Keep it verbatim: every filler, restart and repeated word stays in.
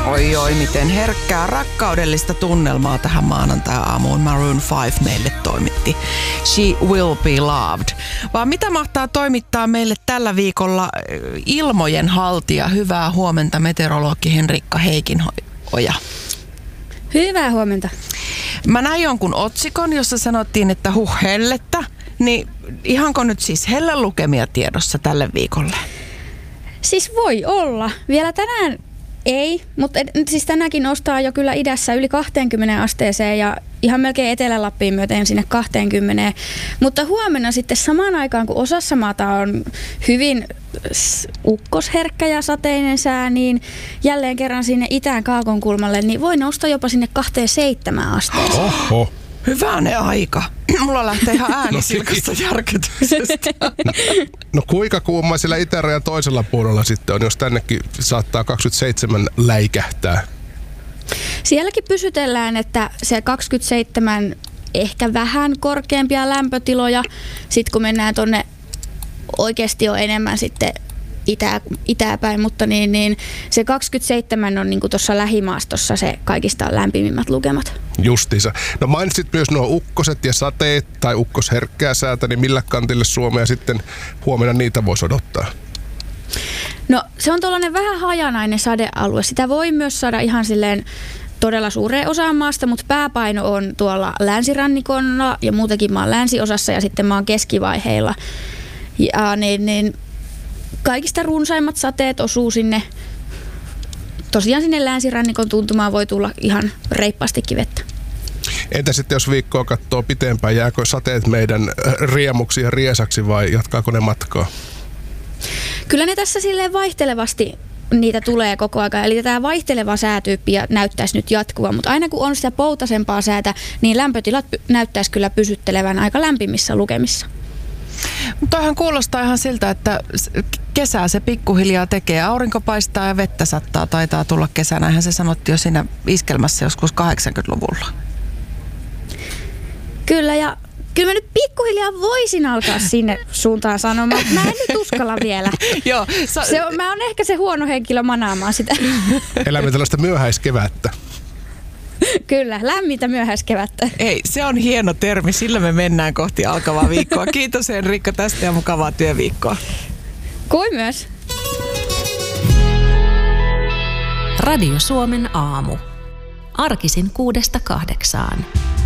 Oi oi, miten herkkää rakkaudellista tunnelmaa tähän maanantai-aamuun Maroon viisi meille toimitti. She Will Be Loved. Vaan mitä mahtaa toimittaa meille tällä viikolla ilmojen haltija? Hyvää huomenta, meteorologi Henrikka Heikinhoja. Hyvää huomenta. Mä näin jonkun otsikon, jossa sanottiin, että huh hellettä. Niin ihanko nyt siis hellelukemia tiedossa tälle viikolle? Siis voi olla. Vielä tänään ei, mutta siis tänäänkin nostaa jo kyllä idässä yli kaksikymmentä asteeseen ja ihan melkein Etelä-Lappiin myöten sinne kaksikymmentä. Mutta huomenna sitten samaan aikaan, kun osassa maata on hyvin ukkosherkkä ja sateinen sää, niin jälleen kerran sinne itään Kaakonkulmalle, niin voi nousta jopa sinne kaksikymmentäseitsemän asteeseen. Oho. Hyvänen aika. Mulla lähtee ihan ääni silkasta järkytyksestä. No, no kuinka kuuma siellä itärajan toisella puolella sitten on, jos tännekin saattaa kaksikymmentäseitsemän läikähtää? Sielläkin pysytellään, että se kaksikymmentäseitsemän ehkä vähän korkeampia lämpötiloja. Sitten kun mennään tonne oikeasti on enemmän sitten itä, itäpäin, mutta niin, niin se kaksikymmentäseitsemän on niin kuin tuossa lähimaastossa se kaikista lämpimimmät lukemat. Justiinsa. No mainitsit myös nuo ukkoset ja sateet tai ukkosherkkää säätä, niin millä kantille Suomea sitten huomenna niitä voisi odottaa? No se on tuollainen vähän hajanainen sadealue. Sitä voi myös saada ihan silleen todella suureen osaan maasta, mutta pääpaino on tuolla länsirannikolla ja muutenkin maan länsiosassa ja sitten maan keskivaiheilla. Ja niin, niin kaikista runsaimmat sateet osuu sinne, tosiaan sinne länsirannikon tuntumaan voi tulla ihan reippaastikin vettä. Entä sitten jos viikkoa katsoo pitempään, jääkö sateet meidän riemuksi ja riesaksi vai jatkaako ne matkaa? Kyllä ne tässä silleen vaihtelevasti niitä tulee koko ajan. Eli tämä vaihteleva säätyyppi näyttäisi nyt jatkuvan, mutta aina kun on sitä poutasempaa säätä, niin lämpötilat näyttäisi kyllä pysyttelevän aika lämpimissä lukemissa. Mutta toihan kuulostaa ihan siltä, että kesää se pikkuhiljaa tekee. Aurinko paistaa ja vettä sattaa, taitaa tulla kesänä. Eihän se sanottiin jo siinä iskelmässä joskus kahdeksankymmentäluvulla. Kyllä, ja kyllä mä nyt pikkuhiljaa voisin alkaa sinne suuntaan sanomaan, mutta mä en nyt uskalla vielä. Joo, sa- se on, mä oon ehkä se huono henkilö manaamaan sitä. Elämme tällaista myöhäiskevättä. Kyllä, lämmintä myöhäiskevättä. Ei, se on hieno termi, sillä me mennään kohti alkavaa viikkoa. Kiitos Henrikka tästä ja mukavaa työviikkoa. Kuin myös. Radio Suomen aamu. Arkisin kuudesta kahdeksaan.